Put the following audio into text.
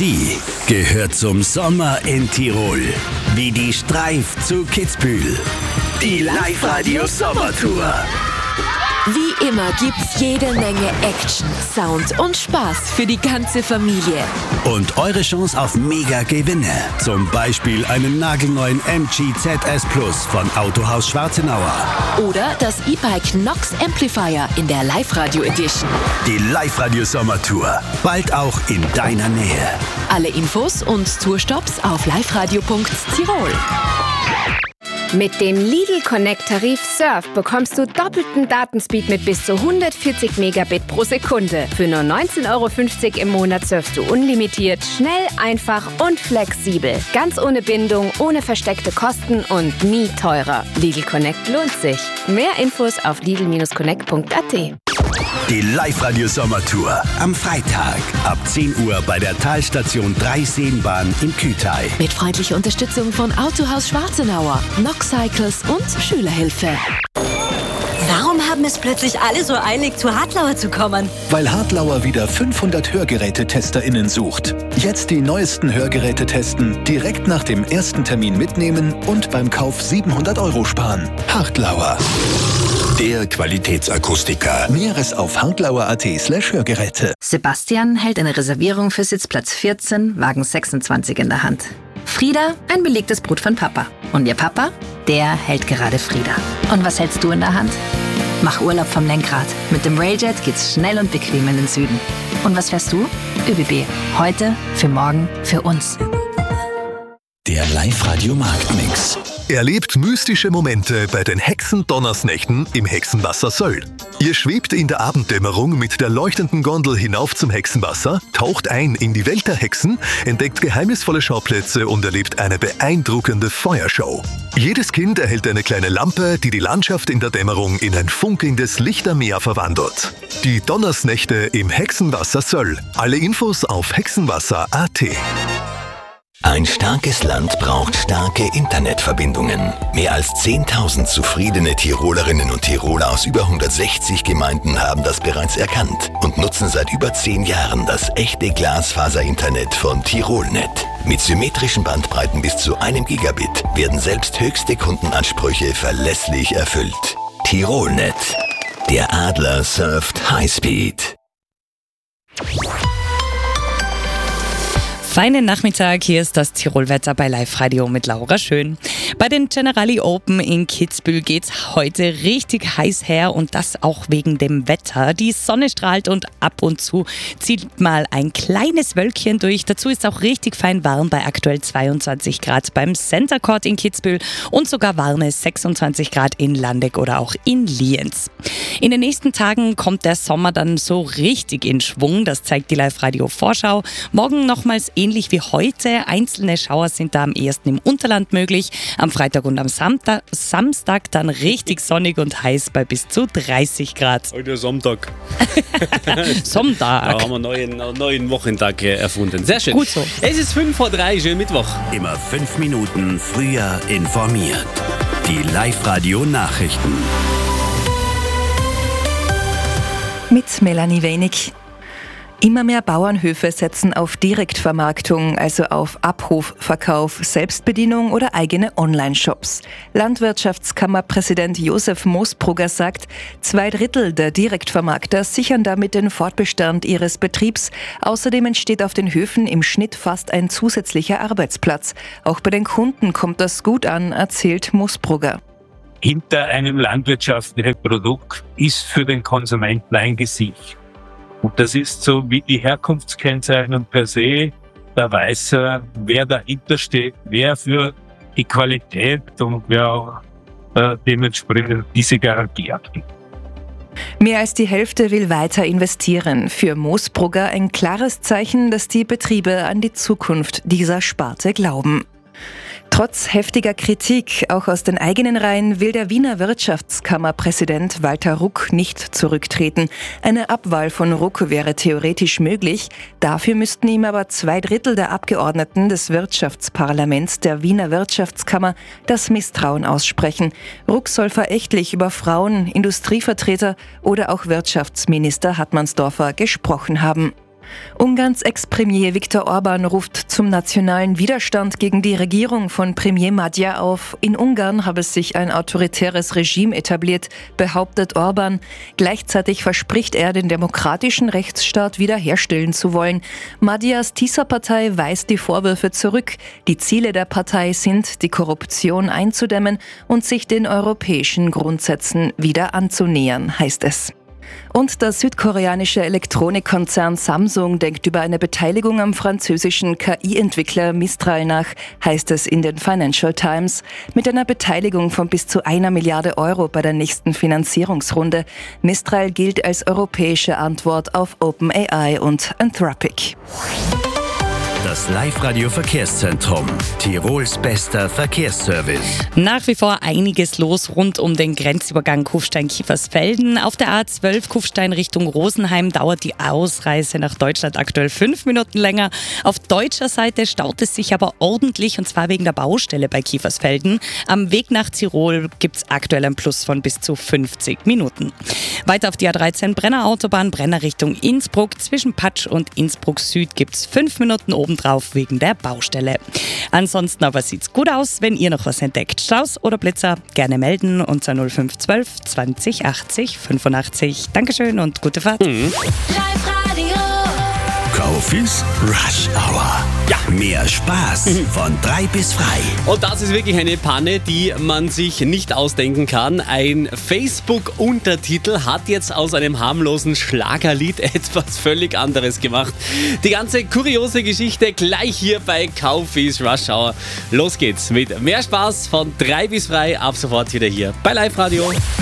Sie gehört zum Sommer in Tirol. Wie die Streif zu Kitzbühel. Die Live-Radio Sommertour. Wie immer gibt's jede Menge Action, Sound und Spaß für die ganze Familie. Und eure Chance auf Mega-Gewinne. Zum Beispiel einen nagelneuen MG ZS Plus von Autohaus Schwarzenauer. Oder das E-Bike Nox Amplifier in der Live-Radio Edition. Die Live-Radio Sommertour. Bald auch in deiner Nähe. Alle Infos und Tourstops auf liveradio.tirol. Mit dem Lidl Connect Tarif Surf bekommst du doppelten Datenspeed mit bis zu 140 Megabit pro Sekunde. Für nur 19,50 € im Monat surfst du unlimitiert, schnell, einfach und flexibel. Ganz ohne Bindung, ohne versteckte Kosten und nie teurer. Lidl Connect lohnt sich. Mehr Infos auf lidl-connect.at. Die Live-Radio Sommertour. Am Freitag ab 10 Uhr bei der Talstation Dreiseenbahn in Kütai. Mit freundlicher Unterstützung von Autohaus Schwarzenauer, Nox Cycles und Schülerhilfe. Warum haben es plötzlich alle so eilig, zu Hartlauer zu kommen? Weil Hartlauer wieder 500 HörgerätetesterInnen sucht. Jetzt die neuesten Hörgeräte testen, direkt nach dem ersten Termin mitnehmen und beim Kauf 700 € sparen. Hartlauer. Der Qualitätsakustiker. Näheres auf hartlauer.at/Hörgeräte. Sebastian hält eine Reservierung für Sitzplatz 14, Wagen 26 in der Hand. Frieda, ein belegtes Brot von Papa. Und ihr Papa, der hält gerade Frieda. Und was hältst du in der Hand? Mach Urlaub vom Lenkrad. Mit dem Railjet geht's schnell und bequem in den Süden. Und was fährst du? ÖBB. Heute, für morgen, für uns. Der Live-Radio Marktmix. Erlebt mystische Momente bei den Hexendonnersnächten im Hexenwasser Söll. Ihr schwebt in der Abenddämmerung mit der leuchtenden Gondel hinauf zum Hexenwasser, taucht ein in die Welt der Hexen, entdeckt geheimnisvolle Schauplätze und erlebt eine beeindruckende Feuershow. Jedes Kind erhält eine kleine Lampe, die die Landschaft in der Dämmerung in ein funkelndes Lichtermeer verwandelt. Die Donnersnächte im Hexenwasser Söll. Alle Infos auf hexenwasser.at. Ein starkes Land braucht starke Internetverbindungen. Mehr als 10.000 zufriedene Tirolerinnen und Tiroler aus über 160 Gemeinden haben das bereits erkannt und nutzen seit über 10 Jahren das echte Glasfaser-Internet von Tirolnet. Mit symmetrischen Bandbreiten bis zu 1 Gigabit werden selbst höchste Kundenansprüche verlässlich erfüllt. Tirolnet. Der Adler surft Highspeed. Feinen Nachmittag, hier ist das Tirolwetter bei Live Radio mit Laura Schön. Bei den Generali Open in Kitzbühel geht's heute richtig heiß her und das auch wegen dem Wetter. Die Sonne strahlt und ab und zu zieht mal ein kleines Wölkchen durch. Dazu ist auch richtig fein warm bei aktuell 22 Grad beim Center Court in Kitzbühel und sogar warme 26 Grad in Landeck oder auch in Lienz. In den nächsten Tagen kommt der Sommer dann so richtig in Schwung, das zeigt die Live Radio Vorschau. Morgen nochmals ähnlich wie heute. Einzelne Schauer sind da am ehesten im Unterland möglich. Am Freitag und am Samstag dann richtig sonnig und heiß bei bis zu 30 Grad. Heute Sonntag. Sonntag. Da haben wir einen neuen Wochentag erfunden. Sehr schön. Gut so. Es ist 5:03 Uhr, schönen Mittwoch. Immer 5 Minuten früher informiert. Die Live-Radio Nachrichten. Mit Melanie Wenig. Immer mehr Bauernhöfe setzen auf Direktvermarktung, also auf Abrufverkauf, Selbstbedienung oder eigene Online-Shops. Landwirtschaftskammerpräsident Josef Moosbrugger sagt, 2/3 der Direktvermarkter sichern damit den Fortbestand ihres Betriebs. Außerdem entsteht auf den Höfen im Schnitt fast ein zusätzlicher Arbeitsplatz. Auch bei den Kunden kommt das gut an, erzählt Moosbrugger. Hinter einem landwirtschaftlichen Produkt ist für den Konsumenten ein Gesicht. Und das ist so wie die Herkunftskennzeichnung per se. Da weiß er, wer dahinter steht, wer für die Qualität und wer auch dementsprechend diese Garantie abgibt. Mehr als die Hälfte will weiter investieren. Für Moosbrugger ein klares Zeichen, dass die Betriebe an die Zukunft dieser Sparte glauben. Trotz heftiger Kritik, auch aus den eigenen Reihen, will der Wiener Wirtschaftskammerpräsident Walter Ruck nicht zurücktreten. Eine Abwahl von Ruck wäre theoretisch möglich. Dafür müssten ihm aber 2/3 der Abgeordneten des Wirtschaftsparlaments der Wiener Wirtschaftskammer das Misstrauen aussprechen. Ruck soll verächtlich über Frauen, Industrievertreter oder auch Wirtschaftsminister Hartmannsdorfer gesprochen haben. Ungarns Ex-Premier Viktor Orban ruft zum nationalen Widerstand gegen die Regierung von Premier Magyar auf. In Ungarn habe sich ein autoritäres Regime etabliert, behauptet Orban. Gleichzeitig verspricht er, den demokratischen Rechtsstaat wiederherstellen zu wollen. Magyars Tisza-Partei weist die Vorwürfe zurück. Die Ziele der Partei sind, die Korruption einzudämmen und sich den europäischen Grundsätzen wieder anzunähern, heißt es. Und der südkoreanische Elektronikkonzern Samsung denkt über eine Beteiligung am französischen KI-Entwickler Mistral nach, heißt es in den Financial Times. Mit einer Beteiligung von bis zu 1 Milliarde Euro bei der nächsten Finanzierungsrunde. Mistral gilt als europäische Antwort auf OpenAI und Anthropic. Das Live-Radio-Verkehrszentrum. Tirols bester Verkehrsservice. Nach wie vor einiges los rund um den Grenzübergang Kufstein-Kiefersfelden. Auf der A12 Kufstein Richtung Rosenheim dauert die Ausreise nach Deutschland aktuell 5 Minuten länger. Auf deutscher Seite staut es sich aber ordentlich, und zwar wegen der Baustelle bei Kiefersfelden. Am Weg nach Tirol gibt es aktuell einen Plus von bis zu 50 Minuten. Weiter auf die A13 Brenner Autobahn, Brenner Richtung Innsbruck. Zwischen Patsch und Innsbruck Süd gibt es 5 Minuten obendrauf wegen der Baustelle. Ansonsten aber sieht's gut aus, wenn ihr noch was entdeckt. Staus oder Blitzer gerne melden unter 0512 20 80 85. Dankeschön und gute Fahrt. Live-Radio. Kaufis Rush Hour. Ja, mehr Spaß von 3 bis frei. Und das ist wirklich eine Panne, die man sich nicht ausdenken kann. Ein Facebook-Untertitel hat jetzt aus einem harmlosen Schlagerlied etwas völlig anderes gemacht. Die ganze kuriose Geschichte gleich hier bei Kaufis Rush Hour. Los geht's mit mehr Spaß von 3 bis frei. Ab sofort wieder hier bei Live-Radio.